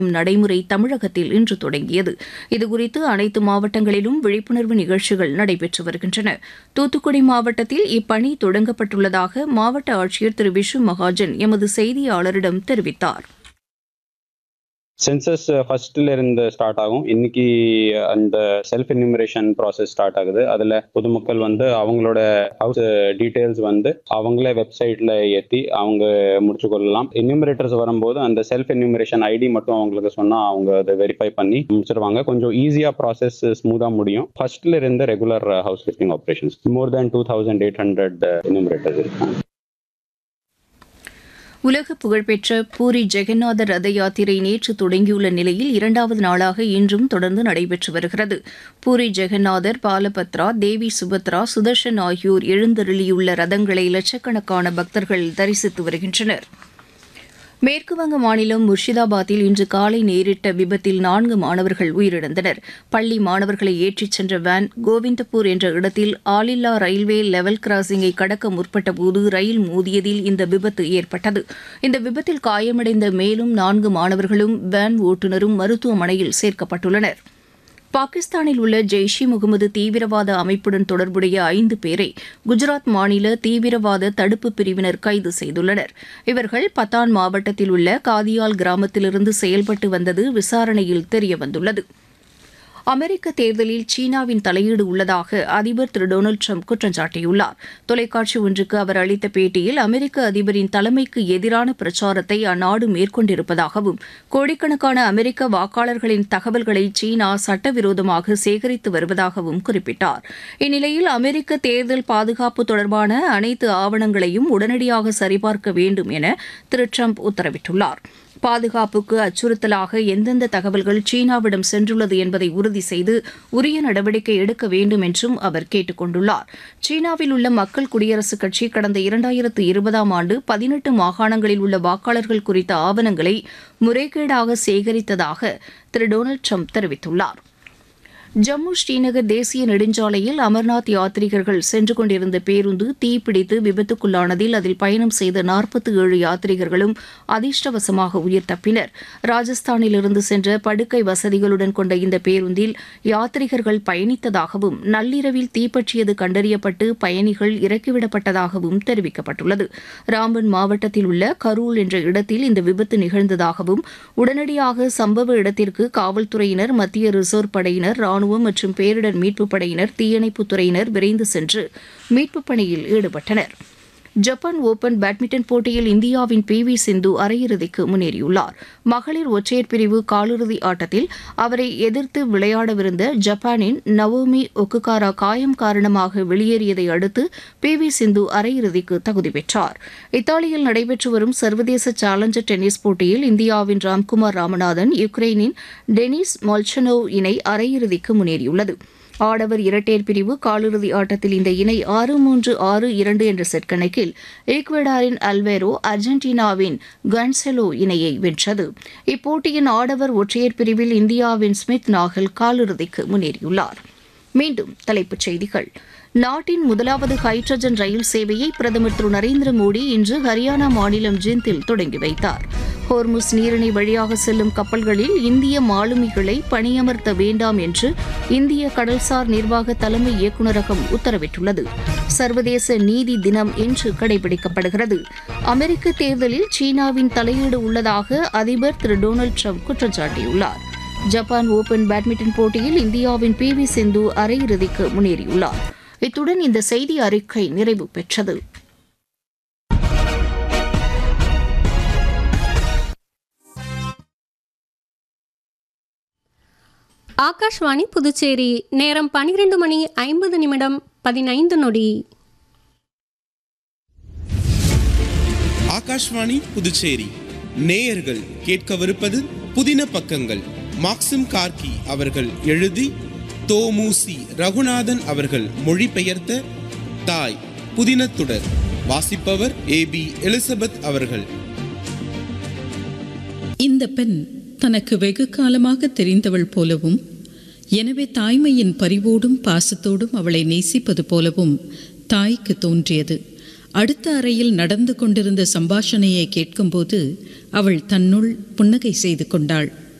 நடைமுறை தமிழகத்தில் இன்று தொடங்கியது. இதுகுறித்து அனைத்து மாவட்டங்களிலும் விழிப்புணர்வு நிகழ்ச்சிகள் நடைபெற்று வருகின்றன. தூத்துக்குடி மாவட்டத்தில் இப்பணி தொடங்கப்பட்டுள்ளதாக மாவட்ட ஆட்சியர் திரு விஷு மகாஜன் எமது செய்தியாளரிடம் தெரிவித்தார். சென்சஸ் ஃபர்ஸ்ட்ல இருந்து ஸ்டார்ட் ஆகும். இன்னைக்கு அந்த செல்ஃப் என்யூமரேஷன் ப்ராசஸ் ஸ்டார்ட் ஆகுது. அதுல பொதுமக்கள் அவங்களோட ஹவுஸ் டீடைல்ஸ் அவங்களே வெப்சைட்ல ஏற்றி அவங்க முடிச்சு கொள்ளலாம். என்யூமரேட்டர்ஸ் வரும்போது அந்த செல்ஃப் என்யூமரேஷன் ஐடி மட்டும் அவங்களுக்கு சொன்னா அவங்க அதை வெரிஃபை பண்ணி முடிச்சிருவாங்க. கொஞ்சம் ஈஸியா ப்ராசஸ் ஸ்மூதா முடியும். ஃபர்ஸ்ட்ல இருந்து ரெகுலர் ஹவுஸ் லிஃப்டிங் ஆபரேஷன்ஸ் மோர் தேன் 2800 என்யூமரேட்டர்ஸ் இருக்காங்க. உலக புகழ்பெற்ற பூரி ஜெகநாதர் ரத யாத்திரை நேற்று தொடங்கியுள்ள நிலையில் இரண்டாவது நாளாக இன்றும் தொடர்ந்து நடைபெற்று வருகிறது. பூரி ஜெகநாதர், பாலபத்ரா, தேவி சுபத்ரா, சுதர்ஷன் ஆகியோர் எழுந்தருளியுள்ள ரதங்களை லட்சக்கணக்கான பக்தர்கள் தரிசித்து வருகின்றனர். மேற்குவங்க மாநிலம் முர்ஷிதாபாத்தில் இன்று காலை நேரிட்ட விபத்தில் 4 மாணவர்கள் உயிரிழந்தனர். பள்ளி மாணவர்களை ஏற்றிச் சென்ற வேன் கோவிந்தபூர் என்ற இடத்தில் ஆளில்லா ரயில்வே லெவல் கிராசிங்கை கடக்க முற்பட்டபோது ரயில் மோதியதில் இந்த விபத்து ஏற்பட்டது. இந்த விபத்தில் காயமடைந்த மேலும் 4 மாணவர்களும் வேன் ஓட்டுநரும் மருத்துவமனையில் சேர்க்கப்பட்டுள்ளனர். பாகிஸ்தானில் உள்ள ஜெய்ஷ் இ முகமது தீவிரவாத அமைப்புடன் தொடர்புடைய 5 பேரை குஜராத் மாநில தீவிரவாத தடுப்பு பிரிவினர் கைது செய்துள்ளனர். இவர்கள் பத்தான் மாவட்டத்தில் உள்ள காதியால் கிராமத்திலிருந்து செயல்பட்டு வந்தது விசாரணையில் தெரியவந்துள்ளது. அமெரிக்க தேர்தலில் சீனாவின் தலையீடு உள்ளதாக அதிபர் திரு டொனால்டு ட்ரம்ப் குற்றம் சாட்டியுள்ளார். தொலைக்காட்சி ஒன்றுக்கு அவர் அளித்த பேட்டியில் அமெரிக்க அதிபரின் தலைமைக்கு எதிரான பிரச்சாரத்தை அந்நாடு மேற்கொண்டிருப்பதாகவும் கோடிக்கணக்கான அமெரிக்க வாக்காளர்களின் தகவல்களை சீனா சட்டவிரோதமாக சேகரித்து வருவதாகவும் குறிப்பிட்டார். இந்நிலையில் அமெரிக்க தேர்தல் பாதுகாப்பு தொடர்பான அனைத்து ஆவணங்களையும் உடனடியாக சரிபார்க்க வேண்டும் என திரு ட்ரம்ப் உத்தரவிட்டுள்ளார். பாதுகாப்புக்கு அச்சுறுத்தலாக எந்தெந்த தகவல்கள் சீனாவிடம் சென்றுள்ளது என்பதை உறுதி செய்து உரிய நடவடிக்கை எடுக்க வேண்டும் என்றும் அவர் கேட்டுக் கொண்டுள்ளார். சீனாவில் உள்ள மக்கள் குடியரசுக் கட்சி கடந்த 2020ஆம் ஆண்டு 18 மாகாணங்களில் உள்ள வாக்காளர்கள் குறித்த ஆவணங்களை முறைகேடாக சேகரித்ததாக திரு டொனால்டு ட்ரம்ப் தெரிவித்துள்ளார். ஜம்மு ஸ்ரீநகர் தேசிய நெடுஞ்சாலையில் அமர்நாத் யாத்ரீகர்கள் சென்று கொண்டிருந்த பேருந்து தீப்பிடித்து விபத்துக்குள்ளானதில் அதில் பயணம் செய்த 47 யாத்ரீகர்களும் அதிர்ஷ்டவசமாக உயிர் தப்பினர். ராஜஸ்தானிலிருந்து சென்ற படுக்கை வசதிகளுடன் கொண்ட இந்த பேருந்தில் யாத்ரீகர்கள் பயணித்ததாகவும் நள்ளிரவில் தீப்பற்றியது கண்டறியப்பட்டு பயணிகள் இறக்கிவிடப்பட்டதாகவும் தெரிவிக்கப்பட்டுள்ளது. ராம்பன் மாவட்டத்தில் உள்ள கரூல் என்ற இடத்தில் இந்த விபத்து நிகழ்ந்ததாகவும் உடனடியாக சம்பவ இடத்திற்கு காவல்துறையினர், மத்திய ரிசர்வ் படையினர், ராணுவம் மற்றும் பேரிடர் மீட்புப் படையினர், தீயணைப்புத் துறையினர் விரைந்து சென்று மீட்புப் பணியில் ஈடுபட்டனர். ஜப்பான் ஓபன் பேட்மிண்டன் போட்டியில் இந்தியாவின் PV சிந்து அரையிறுதிக்கு முன்னேறியுள்ளார். மகளிர் ஒற்றையர் பிரிவு காலிறுதி ஆட்டத்தில் அவரை எதிர்த்து விளையாடவிருந்த ஜப்பானின் நவோமி ஒக்குகாரா காயம் காரணமாக வெளியேறியதை அடுத்து PV சிந்து அரையிறுதிக்கு தகுதி பெற்றார். இத்தாலியில் நடைபெற்று வரும் சர்வதேச சேலஞ்சர் டென்னிஸ் போட்டியில் இந்தியாவின் ராம்குமார் ராமநாதன், யுக்ரைனின் டெனிஸ் மொல்ச்சனோவ் இணை அரையிறுதிக்கு முன்னேறியுள்ளது. ஆடவர் இரட்டையர் பிரிவு காலிறுதி ஆட்டத்தில் இந்த இணை 6-3, 6-2 என்ற செட் கணக்கில் ஈக்வடாரின் அல்வேரோ, அர்ஜென்டினாவின் கன்செலோ இணையை வென்றது. இப்போட்டியின் ஆடவர் ஒற்றையர் பிரிவில் இந்தியாவின் ஸ்மித் நாகல் காலிறுதிக்கு முன்னேறியுள்ளார். மீண்டும் தலைப்புச் செய்திகள். நாட்டின் முதலாவது ஹைட்ரஜன் ரயில் சேவையை பிரதமர் திரு நரேந்திர மோடி இன்று ஹரியானா மாநிலம் ஜிந்தில் தொடங்கி வைத்தார். ஹோர்முஸ் நீரிணை வழியாக செல்லும் கப்பல்களில் இந்திய மாலுமிகளை பணியமர்த்த வேண்டாம் என்று இந்திய கடல்சார் நிர்வாக தலைமை இயக்குநரகம் உத்தரவிட்டுள்ளது. சர்வதேச நீதி தினம் இன்று கடைபிடிக்கப்படுகிறது. அமெரிக்க தேர்தலில் சீனாவின் தலையீடு உள்ளதாக அதிபர் திரு டொனால்டு ட்ரம்ப் குற்றம் சாட்டியுள்ளார். ஜப்பான் ஓபன் பேட்மிண்டன் போட்டியில் இந்தியாவின் PV சிந்து அரையிறுதிக்கு முன்னேறியுள்ளார். இத்துடன் இந்த செய்தி அறிக்கை நிறைவு பெற்றது. ஆகாஷ்வாணி புதுச்சேரி. நேரம் 12:50 ஆகாஷ்வாணி புதுச்சேரி நேயர்கள் கேட்கவிருப்பது புதின பக்கங்கள். மாக்சிம் கார்கி அவர்கள் எழுதி தோமுசி ரகுநாதன் அவர்கள் மொழிபெயர்த்த தாய் புதினத்துடர். வாசிப்பவர் AB எலிசபெத் அவர்கள். இந்த பெண் தனக்கு வெகு காலமாக தெரிந்தவள் போலவும், எனவே தாய்மையின் பரிவோடும் பாசத்தோடும் அவளை நேசிப்பது போலவும் தாய்க்கு தோன்றியது. அடுத்த அறையில் நடந்து கொண்டிருந்த சம்பாஷணையை கேட்கும்போது அவள் தன்னுள் புன்னகை செய்து கொண்டாள்.